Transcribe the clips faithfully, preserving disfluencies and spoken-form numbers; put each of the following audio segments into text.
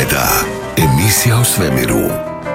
Planeta. Emisija o svemiru.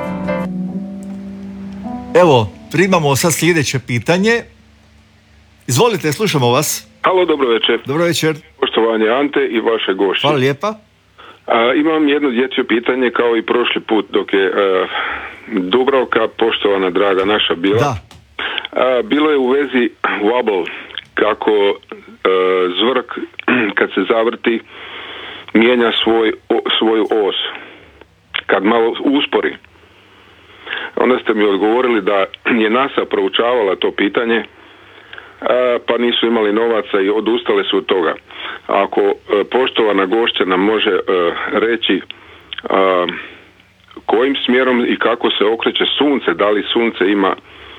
Evo, primamo sad sljedeće pitanje. Izvolite, slušamo vas. Halo, dobro večer. Dobro večer. Poštovanje Ante i vaše gošće. Hvala lijepa. A, imam jedno dječje pitanje kao i prošli put dok je a, Dubravka, poštovana draga naša bila. Da. A, bilo je u vezi wobble, kako a, zvrk kad se zavrti mijenja svoj, o, svoju os. Kad malo uspori. Onda ste mi odgovorili da je NASA proučavala to pitanje, a, pa nisu imali novaca i odustali su od toga. Ako a, poštovana gošća nam može a, reći a, kojim smjerom i kako se okreće sunce, da li sunce ima,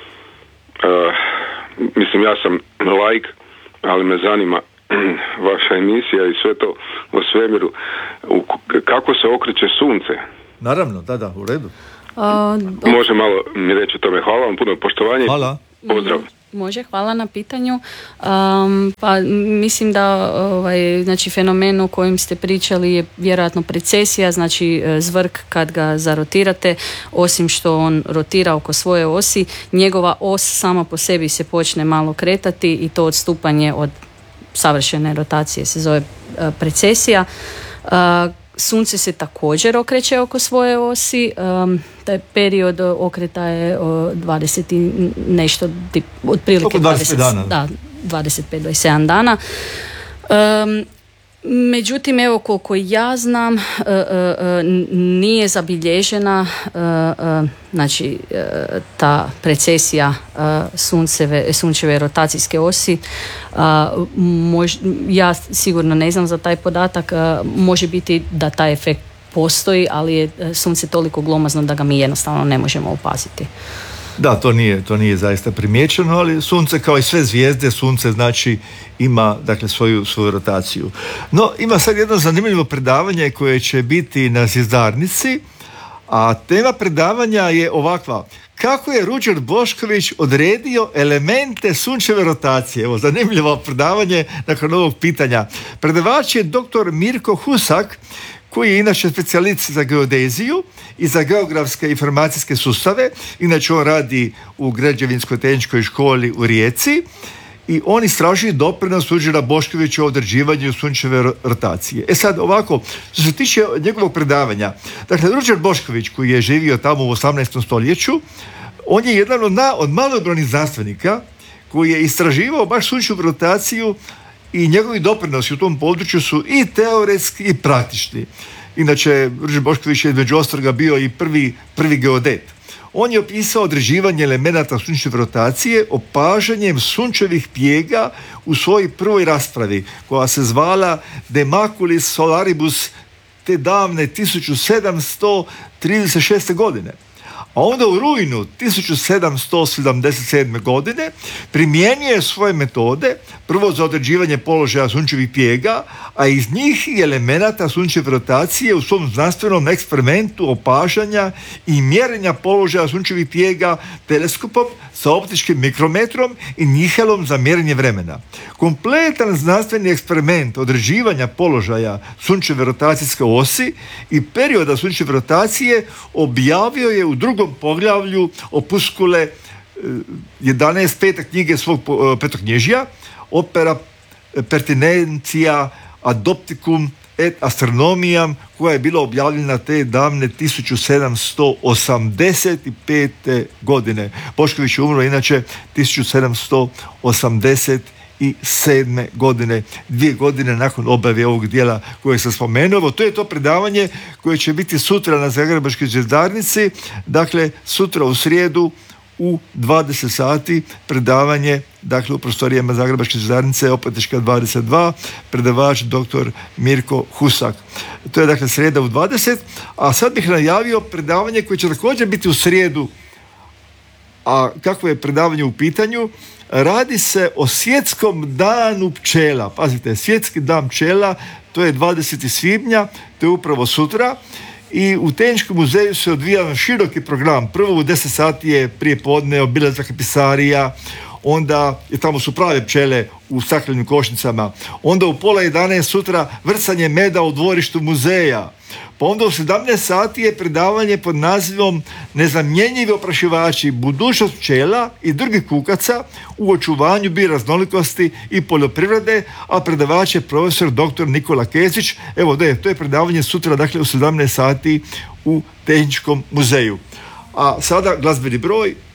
a, mislim ja sam laik, ali me zanima vaša emisija i sve to o svemiru, u, kako se okreće sunce. Naravno, da, da, u redu. Uh, Može malo mi reći o tome. Hvala vam, puno poštovanje. Hvala. Pozdrav. Može, hvala na pitanju. Um, pa mislim da ovaj, znači, fenomen o kojem ste pričali je vjerojatno precesija, znači zvrk kad ga zarotirate, osim što on rotira oko svoje osi, njegova os sama po sebi se počne malo kretati i to odstupanje od savršene rotacije se zove uh, precesija. Uh, Sunce se također okreće oko svoje osi, um, taj period okreta je o, dvadeset i nešto, tip, otprilike dvadeset dana. Da, dvadeset pet do dvadeset sedam dana. Um, međutim, evo koliko ja znam, uh, uh, nije zabilježena uh, uh, znači uh, ta precesija uh, sunceve, sunčeve rotacijske osi. Uh, mož, ja sigurno ne znam za taj podatak, uh, može biti da taj efekt postoji, ali je sunce toliko glomazno da ga mi jednostavno ne možemo opaziti. Da, to nije, to nije zaista primijećeno, ali sunce kao i sve zvijezde, sunce znači ima dakle svoju, svoju rotaciju. No, ima sad jedno zanimljivo predavanje koje će biti na Zvjezdarnici, a tema predavanja je ovakva: kako je Ruđer Bošković odredio elemente sunčeve rotacije. Evo, zanimljivo predavanje nakon ovog pitanja. Predavač je doktor Mirko Husak, koji je inače specijalist za geodeziju i za geografske informacijske sustave. Inače on radi u Građevinskoj tehničkoj školi u Rijeci i on istražuje doprinos Ruđera Boškovića u određivanju sunčeve rotacije. E sad ovako, što se tiče njegovog predavanja, dakle Ruđer Bošković, koji je živio tamo u osamnaestom stoljeću, on je jedan od, na, od malobrojnih znanstvenika koji je istraživao baš sunčevu rotaciju i njegovi doprinosi u tom području su i teoretski i praktični. Inače, Ruđer Bošković je između ostaloga bio i prvi, prvi geodet. On je opisao određivanje elemenata sunčeve rotacije opažanjem sunčevih pjega u svojoj prvoj raspravi, koja se zvala De Maculis Solaribus te davne tisuću sedamsto trideset šeste. godine. A onda u rujnu tisuću sedamsto sedamdeset sedme. godine primijenio svoje metode, prvo za određivanje položaja sunčevih pjega, a iz njih i elemenata sunčeve rotacije u svom znanstvenom eksperimentu opažanja i mjerenja položaja sunčevih pjega teleskopom sa optičkim mikrometrom i nihelom za mjerenje vremena. Kompletan znanstveni eksperiment određivanja položaja sunčeve rotacijske osi i perioda sunčeve rotacije objavio je u drugom poglavlju Opuskule jedanaest, pete knjige svog petoknježja, Opera Pertinentia Adopticum et Astronomiam, koja je bila objavljena te davne tisuću sedamsto osamdeset pete. godine. Bošković je umro inače tisuću sedamsto osamdeset sedme. godine, dvije godine nakon objave ovog dijela koje sam spomenuo. To je to predavanje koje će biti sutra na Zagrebačkoj Zvjezdarnici, dakle sutra u srijedu u dvadeset sati, predavanje dakle u prostorijama Zagrebačke Zvjezdarnice, Opatička dvadeset dva, predavač doktor Mirko Husak. To je dakle srijeda u dvadeset, a sad bih najavio predavanje koje će također biti u srijedu. A kako je predavanje u pitanju? Radi se o svjetskom danu pčela. Pazite, svjetski dan pčela, to je dvadesetog svibnja, to je upravo sutra. I u Tehničkom muzeju se odvija široki program. Prvo u deset sati je prije podne obilazak pisarija, onda je tamo su prave pčele u staklenim košnicama. Onda u pola jedanaest sutra vrcanje meda u dvorištu muzeja. Pa onda u sedamnaest sati je predavanje pod nazivom Nezamjenjivi oprašivači, budućnost pčela i drugih kukaca u očuvanju bioraznolikosti i poljoprivrede, a predavač je profesor doktor Nikola Kesić. Evo da je, to je predavanje sutra, dakle u sedamnaest sati u Tehničkom muzeju. A sada glazbeni broj